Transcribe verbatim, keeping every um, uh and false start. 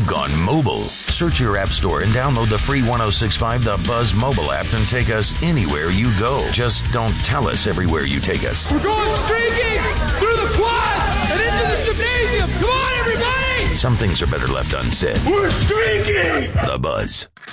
you've gone mobile. Search your app store and download the free ten sixty-five The Buzz mobile app and take us anywhere you go. Just don't tell us everywhere you take us. We're going streaking through the quad and into the gymnasium. Come on, everybody! Some things are better left unsaid. We're streaking! The Buzz.